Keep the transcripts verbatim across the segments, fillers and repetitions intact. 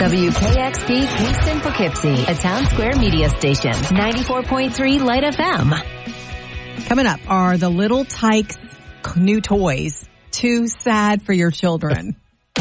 W K X P Kingston Poughkeepsie, a Town Square media station. ninety-four point three Light F M. Coming up are the Little Tykes new toys. Too sad for your children.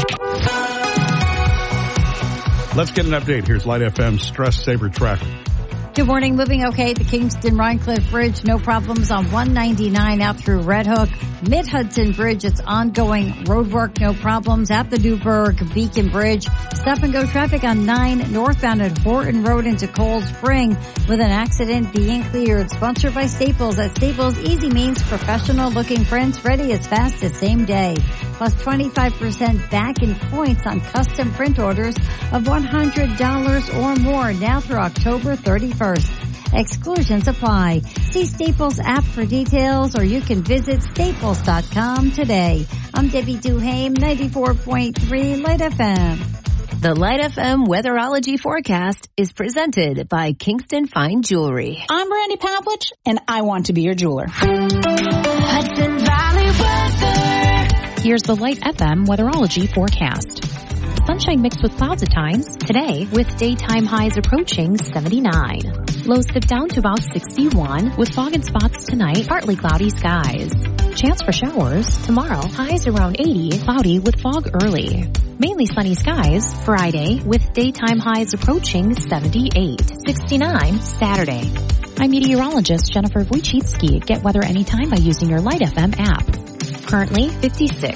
Let's get an update. Here's Light F M's Stress Saver traffic. Good morning. Moving okay at the Kingston Rhinecliff Bridge. No problems on one ninety-nine out through Red Hook. Mid-Hudson Bridge, it's ongoing road work. No problems at the Newburgh Beacon Bridge. Stop and go traffic on nine northbound at Horton Road into Cold Spring with an accident being cleared. Sponsored by Staples. At Staples, easy means professional looking prints ready as fast as same day. Plus twenty-five percent back in points on custom print orders of one hundred dollars or more now through October thirty-first. Exclusions apply. See Staples app for details, or you can visit staples dot com today. I'm Debbie Duhame, ninety-four point three Light F M. The Light F M weatherology forecast is presented by Kingston Fine Jewelry. I'm Brandy Pavlich, and I want to be your jeweler. Hudson Valley weather. Here's the Light F M weatherology forecast. Sunshine mixed with clouds at times today, with daytime highs approaching seventy-nine. Lows dip down to about sixty-one, with fog in spots tonight, partly cloudy skies. Chance for showers tomorrow, highs around eighty, cloudy with fog early. Mainly sunny skies Friday, with daytime highs approaching seventy-eight. sixty-nine Saturday. I'm meteorologist Jennifer Wojcicki. Get weather anytime by using your Light F M app. Currently fifty-six.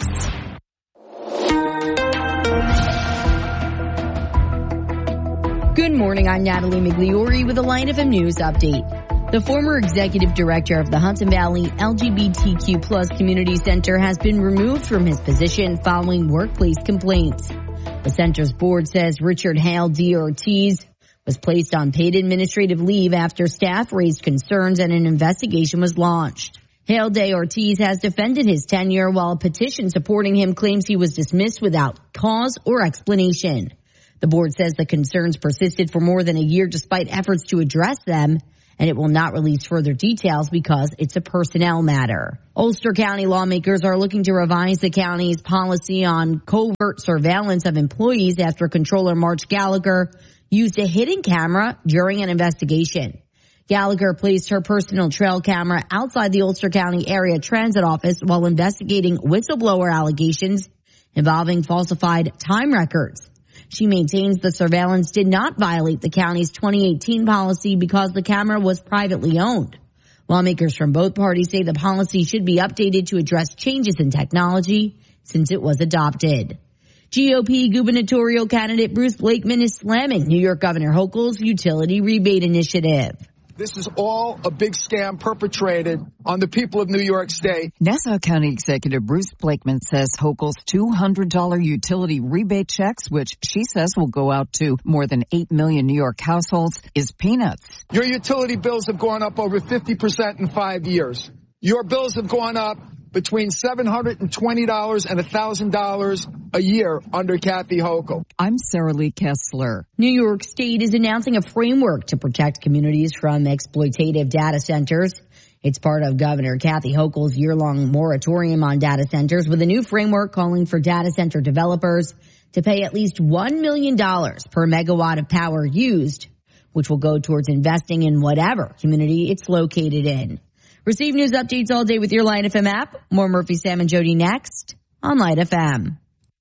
Good morning, I'm Natalie Migliori with a Light F M News update. The former executive director of the Hudson Valley L G B T Q plus Community Center has been removed from his position following workplace complaints. The center's board says Richard Hale D. Ortiz was placed on paid administrative leave after staff raised concerns and an investigation was launched. Hale D. Ortiz has defended his tenure, while a petition supporting him claims he was dismissed without cause or explanation. The board says the concerns persisted for more than a year despite efforts to address them, and it will not release further details because it's a personnel matter. Ulster County lawmakers are looking to revise the county's policy on covert surveillance of employees after Controller March Gallagher used a hidden camera during an investigation. Gallagher placed her personal trail camera outside the Ulster County Area Transit Office while investigating whistleblower allegations involving falsified time records. She maintains the surveillance did not violate the county's twenty eighteen policy because the camera was privately owned. Lawmakers from both parties say the policy should be updated to address changes in technology since it was adopted. G O P gubernatorial candidate Bruce Blakeman is slamming New York Governor Hochul's utility rebate initiative. This is all a big scam perpetrated on the people of New York State. Nassau County Executive Bruce Blakeman says Hochul's two hundred dollars utility rebate checks, which she says will go out to more than eight million New York households, is peanuts. Your utility bills have gone up over fifty percent in five years. Your bills have gone up between seven hundred twenty dollars and one thousand dollars a year under Kathy Hochul. I'm Sarah Lee Kessler. New York State is announcing a framework to protect communities from exploitative data centers. It's part of Governor Kathy Hochul's year-long moratorium on data centers, with a new framework calling for data center developers to pay at least one million dollars per megawatt of power used, which will go towards investing in whatever community it's located in. Receive news updates all day with your Light F M app. More Murphy, Sam, and Jody next on Light F M.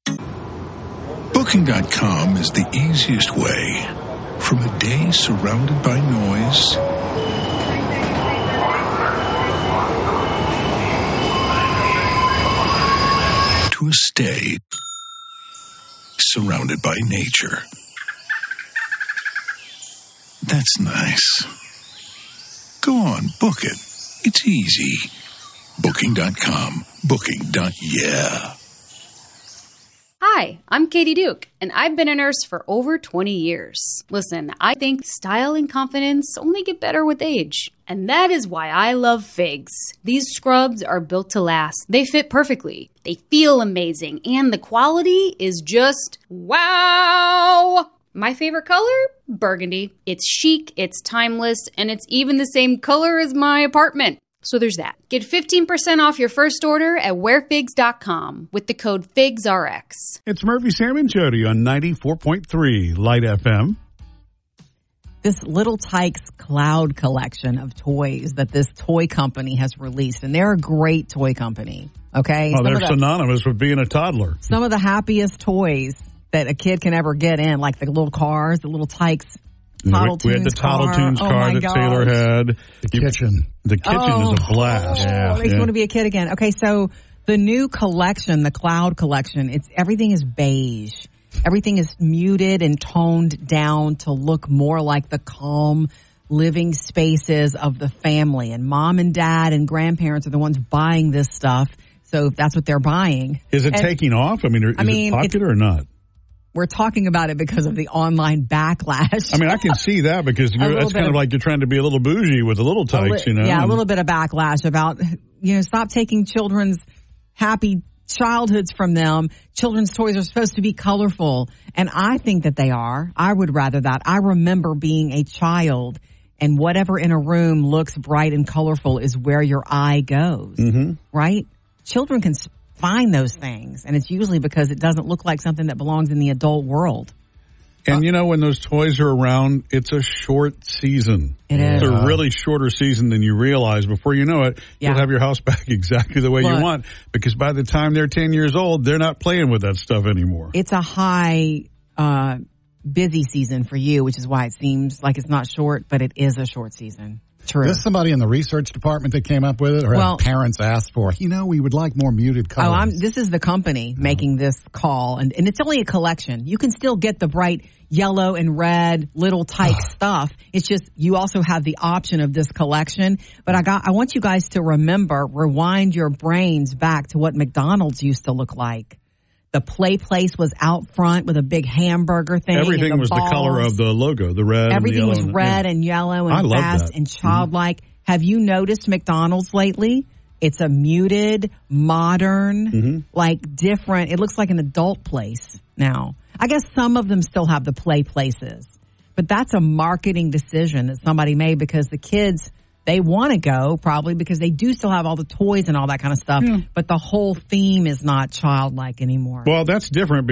Booking dot com is the easiest way from a day surrounded by noise to a stay surrounded by nature. That's nice. Go on, book it. It's easy. Booking dot com. Booking. Yeah. Hi, I'm Katie Duke, and I've been a nurse for over twenty years. Listen, I think style and confidence only get better with age. And that is why I love Figs. These scrubs are built to last. They fit perfectly. They feel amazing. And the quality is just wow! My favorite color? Burgundy. It's chic, it's timeless, and it's even the same color as my apartment. So there's that. Get fifteen percent off your first order at wear figs dot com with the code FIGSRX. It's Murphy, Sam, and Jody on ninety-four point three Light F M. This Little Tikes Cloud collection of toys that this toy company has released. And they're a great toy company, okay? Oh, some they're the, synonymous with being a toddler. Some of the happiest toys that a kid can ever get in, like the little cars, the Little Tikes Toddle we, we had the Toddle Tunes car, car oh that gosh. Taylor had. The kitchen. The kitchen oh, is a blast. Yeah. It makes you want to be a kid again. Okay, so the new collection, the Cloud collection, it's everything is beige. Everything is muted and toned down to look more like the calm living spaces of the family. And mom and dad and grandparents are the ones buying this stuff. So if that's what they're buying. Is it and, taking off? I mean, is I mean, it popular or not? We're talking about it because of the online backlash. I mean, I can see that because you're, that's kind of, of like you're trying to be a little bougie with the Little Tikes, li- you know? Yeah, a little bit of backlash about, you know, stop taking children's happy childhoods from them. Children's toys are supposed to be colorful. And I think that they are. I would rather that. I remember being a child and whatever in a room looks bright and colorful is where your eye goes, mm-hmm. right? Children can find those things. And it's usually because it doesn't look like something that belongs in the adult world. And, you know, when those toys are around, it's a short season. It is. It's a really shorter season than you realize. Before you know it, yeah. you'll have your house back exactly the way Look, you want. Because by the time they're ten years old, they're not playing with that stuff anymore. It's a high, uh, busy season for you, which is why it seems like it's not short, but it is a short season. True. Is this somebody in the research department that came up with it, or well, have parents asked for, you know, we would like more muted colors? Oh, I'm, this is the company oh. making this call, and, and it's only a collection. You can still get the bright yellow and red Little Tyke stuff. It's just you also have the option of this collection. But I got, I want you guys to remember, rewind your brains back to what McDonald's used to look like. The play place was out front with a big hamburger thing. Everything the was balls. The color of the logo, the red. Everything and the was yellow red and, and yellow and I love fast that. and childlike. Mm-hmm. Have you noticed McDonald's lately? It's a muted, modern, mm-hmm. like different. It looks like an adult place now. I guess some of them still have the play places, but that's a marketing decision that somebody made because the kids, they want to go probably because they do still have all the toys and all that kind of stuff, yeah. but the whole theme is not childlike anymore. Well, that's different.